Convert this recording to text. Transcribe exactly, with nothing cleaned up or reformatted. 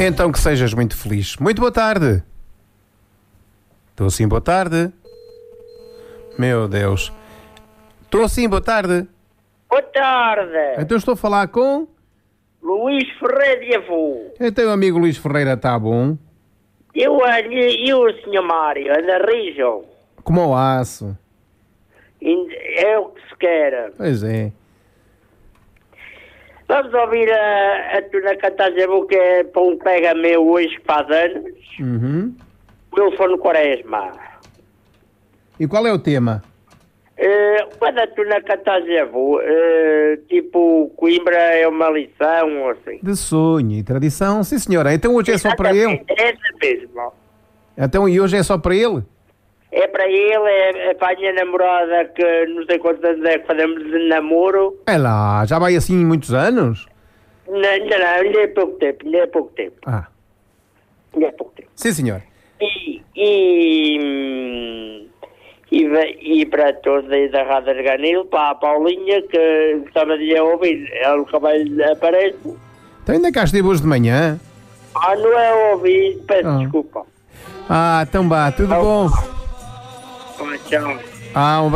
Então que sejas muito feliz. Muito boa tarde. Estou sim, boa tarde. Meu Deus. Estou sim, boa tarde. Boa tarde. Então estou a falar com... Luís Ferreira de Avô. Então o amigo Luís Ferreira está bom? Eu e o senhor Mário, anda rijo. Como ao aço. É o que se quer. Pois é. Vamos ouvir a, a Tuna cantar Avô, que é para um colega meu hoje que faz anos. Uhum. Wilson Quaresma. E qual é o tema? Uh, quando a Tuna cantar Avô, uh, tipo Coimbra é uma lição ou assim. De sonho e tradição, sim senhora. Então hoje é só para ele? É essa mesmo. Então e hoje é só para ele? É para ele, é, é para a minha namorada que não sei quantos anos é que fazemos de namoro. É lá, já vai assim muitos anos? Não, ainda não, ainda é pouco tempo, ainda é pouco tempo. Ah. Ainda é pouco tempo. Sim senhor. E, e, e, e para todos aí da Rádio Arganil, para a Paulinha, que estava a ouvir, ela nunca mais aparece. Então ainda cá estive hoje de manhã. Ah, não é ouvir, peço Ah. desculpa. Ah, então vá, tudo bom? Ah, tchau. Ah, um